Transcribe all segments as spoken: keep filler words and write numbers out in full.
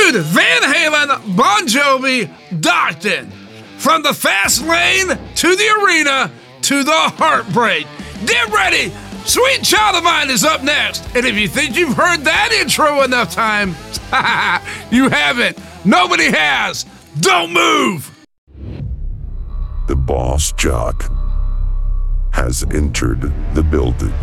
Dude, Van Halen, Bon Jovi, Dockton. From the fast lane to the arena to the heartbreak. Get ready! Sweet Child of Mine is up next. And if you think you've heard that intro enough times, you haven't. Nobody has. Don't move! The boss jock has entered the building.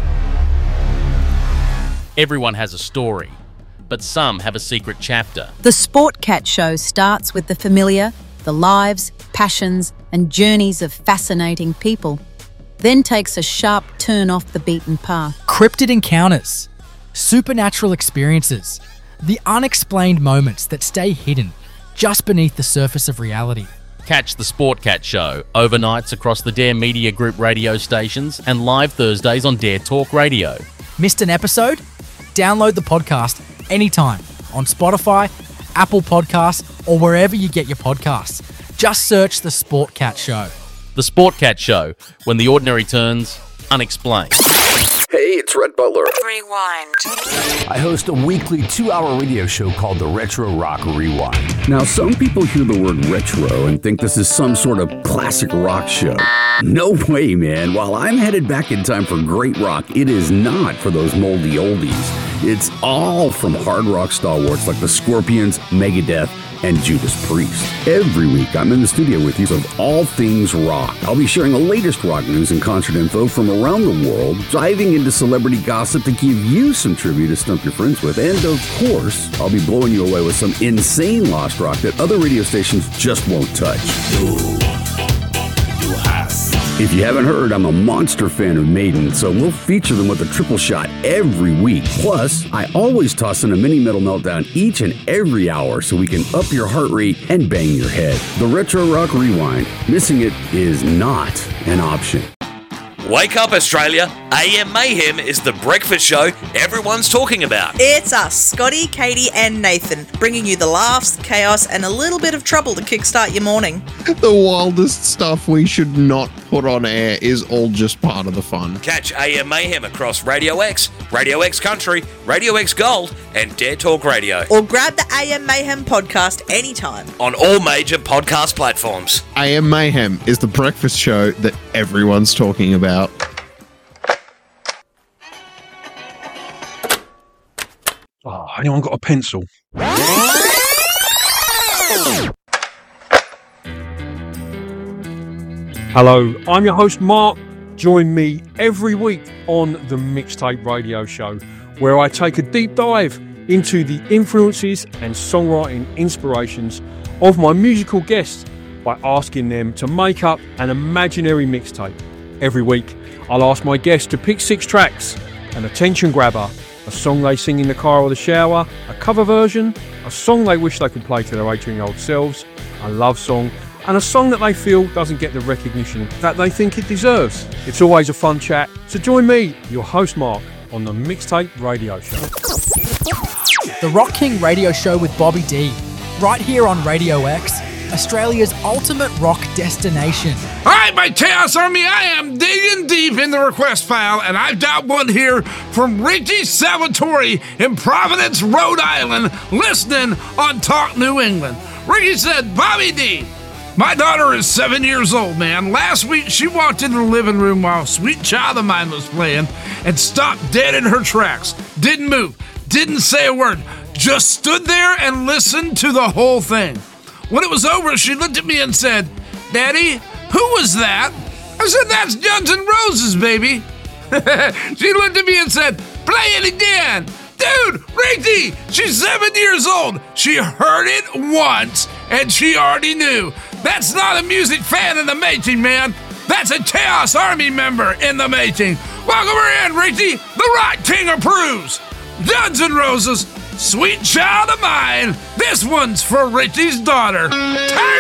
Everyone has a story, but some have a secret chapter. The Sport Cat Show starts with the familiar, the lives, passions, and journeys of fascinating people, then takes a sharp turn off the beaten path. Cryptid encounters, supernatural experiences, the unexplained moments that stay hidden just beneath the surface of reality. Catch the Sport Cat Show overnights across the Dare Media Group radio stations and live Thursdays on Dare Talk Radio. Missed an episode? Download the podcast anytime on Spotify, Apple Podcasts, or wherever you get your podcasts. Just search The Sport Cat Show. The Sport Cat Show, when the ordinary turns unexplained. Hey, it's Rhett Butler. Rewind. I host a weekly two-hour radio show called the Retro Rock Rewind. Now, some people hear the word retro and think this is some sort of classic rock show. No way, man. While I'm headed back in time for great rock, it is not for those moldy oldies. It's all from hard rock stalwarts like the Scorpions, Megadeth, and Judas Priest. Every week, I'm in the studio with you of all things rock. I'll be sharing the latest rock news and concert info from around the world, diving into celebrity gossip to give you some trivia to stump your friends with, and of course, I'll be blowing you away with some insane lost rock that other radio stations just won't touch. If you haven't heard, I'm a monster fan of Maiden, so we'll feature them with a triple shot every week. Plus, I always toss in a mini metal meltdown each and every hour so we can up your heart rate and bang your head. The Retro Rock Rewind. Missing it is not an option. Wake up, Australia. A M Mayhem is the breakfast show everyone's talking about. It's us, Scotty, Katie, and Nathan, bringing you the laughs, chaos, and a little bit of trouble to kickstart your morning. The wildest stuff we should not put on air is all just part of the fun. Catch A M Mayhem across Radio X, Radio X Country, Radio X Gold, and Dare Talk Radio. Or grab the A M Mayhem podcast anytime. On all major podcast platforms. A M Mayhem is the breakfast show that everyone's talking about. Oh, anyone got a pencil? Hello, I'm your host Mark. Join me every week on the Mixtape Radio Show, where I take a deep dive into the influences and songwriting inspirations of my musical guests by asking them to make up an imaginary mixtape. Every week, I'll ask my guests to pick six tracks, an attention grabber, a song they sing in the car or the shower, a cover version, a song they wish they could play to their eighteen-year-old selves, a love song, and a song that they feel doesn't get the recognition that they think it deserves. It's always a fun chat, so join me, your host Mark, on the Mixtape Radio Show. The Rock King Radio Show with Bobby D, right here on Radio X, Australia's ultimate rock destination. All right, my Chaos Army, I am digging deep in the request file, and I've got one here from Ricky Salvatore in Providence, Rhode Island, listening on Talk New England. Ricky said, Bobby D, my daughter is seven years old, man. Last week, she walked into the living room while Sweet Child of Mine was playing and stopped dead in her tracks. Didn't move, didn't say a word, just stood there and listened to the whole thing. When it was over, she looked at me and said, Daddy, who was that? I said, that's Guns N' Roses, baby. She looked at me and said, play it again. Dude, Ricky, she's seven years old. She heard it once, and she already knew. That's not a music fan in the making, man. That's a Chaos Army member in the making. Welcome her in, Ricky. The Rock King approves. Guns N' Roses, Sweet Child of Mine. This one's for Ricky's daughter. Turn